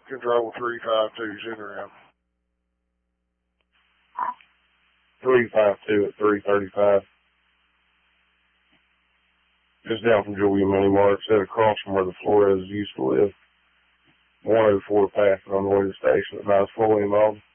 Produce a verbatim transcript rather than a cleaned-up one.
Control three five two, send her out. three five two at three thirty-five. Just down from Julia Mini Mart, set across from where the Flores used to live. one oh four passing on the way to the station at nine forty in the morning.